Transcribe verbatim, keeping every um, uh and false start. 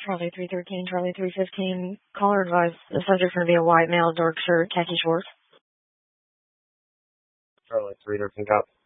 Charlie three thirteen, Charlie three fifteen. Caller advised the subject's going to be a white male, dark shirt, khaki shorts. Charlie three thirteen, cop.